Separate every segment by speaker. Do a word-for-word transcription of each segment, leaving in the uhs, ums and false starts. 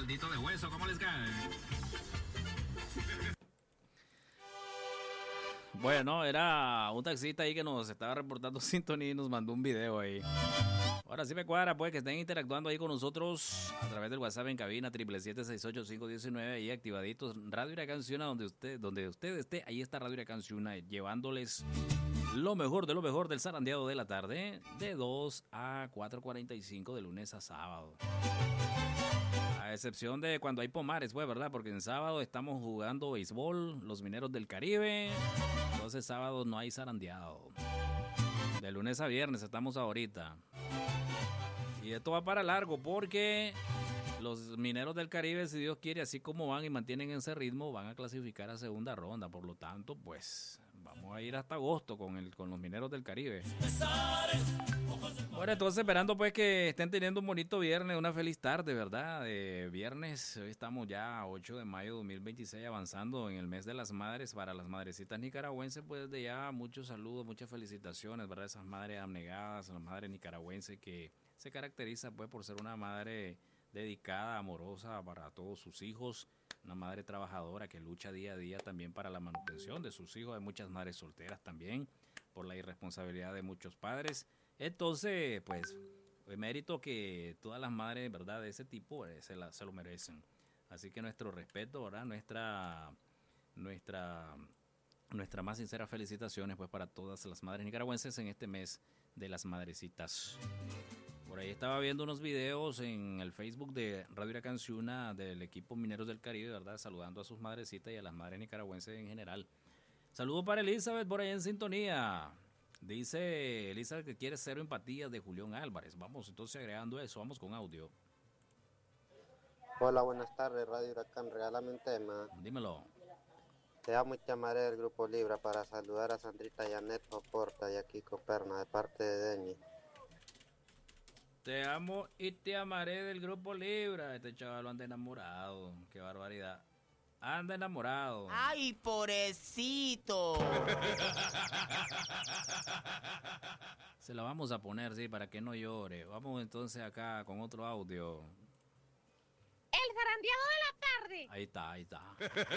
Speaker 1: caldito de hueso, ¿cómo les cae?
Speaker 2: Bueno, era un taxista ahí que nos estaba reportando sintonía y nos mandó un video ahí. Ahora sí me cuadra, pues, que estén interactuando ahí con nosotros a través del WhatsApp en cabina, siete siete siete, seis ocho cinco uno nueve, y activaditos. Radio Huracán Ciuna, donde usted, donde usted esté, ahí está Radio Huracán Ciuna, llevándoles lo mejor de lo mejor del zarandeado de la tarde, de dos a cuatro cuarenta y cinco de lunes a sábado. A excepción de cuando hay pomares, pues, ¿verdad? Porque en sábado estamos jugando béisbol, los Mineros del Caribe, entonces sábado no hay zarandeado. De lunes a viernes estamos ahorita. Y esto va para largo porque los Mineros del Caribe, si Dios quiere, así como van y mantienen ese ritmo, van a clasificar a segunda ronda. Por lo tanto, pues vamos a ir hasta agosto con, el, con los Mineros del Caribe. Bueno, entonces esperando pues que estén teniendo un bonito viernes, una feliz tarde, ¿verdad? De viernes, hoy estamos ya a ocho de mayo de dos mil veintiséis, avanzando en el mes de las madres. Para las madrecitas nicaragüenses, pues de ya muchos saludos, muchas felicitaciones, ¿verdad? Esas madres abnegadas, las madres nicaragüenses que se caracteriza pues por ser una madre dedicada, amorosa para todos sus hijos, una madre trabajadora que lucha día a día también para la manutención de sus hijos. Hay muchas madres solteras también por la irresponsabilidad de muchos padres. Entonces, pues, es mérito que todas las madres, ¿verdad?, de ese tipo eh, se, la, se lo merecen. Así que nuestro respeto, ¿verdad?, nuestra, nuestra, nuestra más sincera felicitaciones pues para todas las madres nicaragüenses en este mes de las madrecitas. Por ahí estaba viendo unos videos en el Facebook de Radio Huracán Ciuna del equipo Mineros del Caribe, ¿verdad? Saludando a sus madrecitas y a las madres nicaragüenses en general. Saludos para Elizabeth por ahí en sintonía. Dice Elizabeth que quiere Cero Empatía de Julián Álvarez. Vamos entonces agregando eso, vamos con audio.
Speaker 3: Hola, buenas tardes, Radio Huracán. Regálame un tema.
Speaker 2: Dímelo.
Speaker 3: Te amo y te amaré del Grupo Libra para saludar a Sandrita Janet Oporta y a Kiko Perna de parte de Deñi.
Speaker 2: Te amo y te amaré del Grupo Libra. Este chaval anda enamorado. Qué barbaridad. Anda enamorado.
Speaker 4: ¡Ay, pobrecito!
Speaker 2: Se la vamos a poner, sí, para que no llore. Vamos entonces acá con otro audio.
Speaker 5: El zarandeado de la tarde.
Speaker 2: Ahí está, ahí está.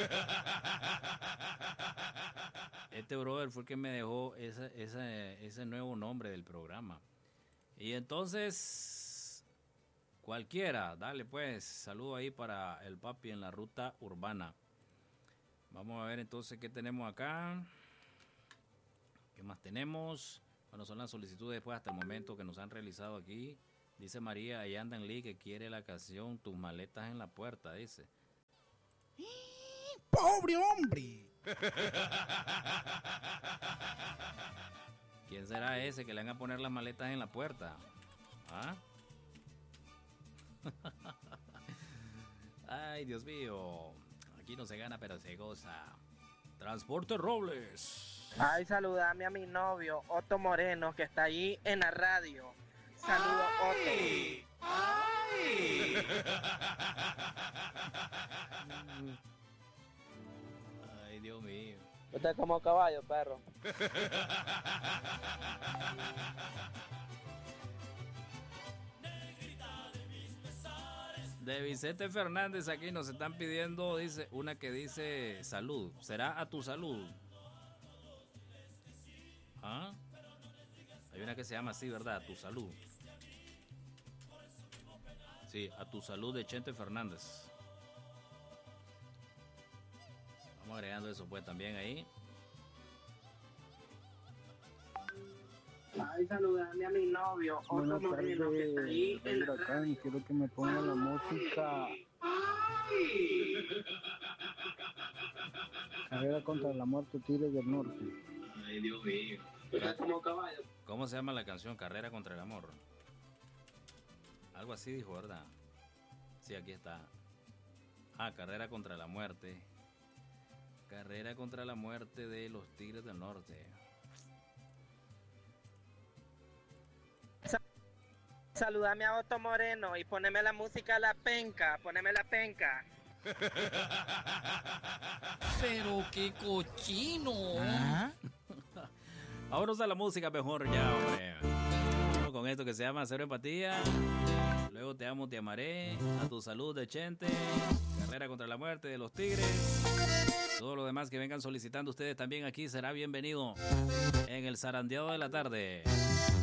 Speaker 2: Este brother fue el que me dejó ese, ese, ese nuevo nombre del programa. Y entonces, cualquiera, dale pues, saludo ahí para el papi en la ruta urbana. Vamos a ver entonces qué tenemos acá. ¿Qué más tenemos? Bueno, son las solicitudes pues hasta el momento que nos han realizado aquí. Dice María, ahí anda en Lee que quiere la canción Tus maletas en la puerta, dice.
Speaker 6: ¡Pobre hombre!
Speaker 2: ¿Quién será ese que le van a poner las maletas en la puerta? ¿Ah? Ay, Dios mío. Aquí no se gana, pero se goza. Transporte Robles.
Speaker 7: Ay, saludame a mi novio, Otto Moreno, que está allí en la radio. Saludos, Otto.
Speaker 2: ¡Ay! Ay, Dios mío.
Speaker 7: Usted es como caballo, perro.
Speaker 2: De Vicente Fernández aquí nos están pidiendo, dice, una que dice salud. ¿Será a tu salud? ¿Ah? Hay una que se llama así, ¿verdad? A tu salud. Sí, a tu salud de Chente Fernández. Vamos agregando eso pues también ahí.
Speaker 7: Ay, saludame a mi novio, Otto Moreno, que está allí en la radio.
Speaker 6: Quiero que me ponga la música. Carrera contra la muerte, Tigres del Norte.
Speaker 2: Ay, Dios mío.
Speaker 7: Usted como caballo.
Speaker 2: ¿Cómo se llama la canción? Carrera contra el amor. Algo así dijo, ¿verdad? Sí, aquí está. Ah, Carrera contra la muerte. Carrera contra la muerte de los Tigres del Norte.
Speaker 7: Saludame a Otto Moreno y poneme la música a la penca, poneme la penca.
Speaker 4: Pero qué cochino.
Speaker 2: ¿Ah? Vámonos a la música mejor ya, hombre. Vamos con esto que se llama Cero Empatía. Luego Fuego Te Amo, Te Amaré, A Tu Salud de Chente, Carrera contra la Muerte de los Tigres. Todo lo demás que vengan solicitando ustedes también aquí será bienvenido en el zarandeado de la tarde.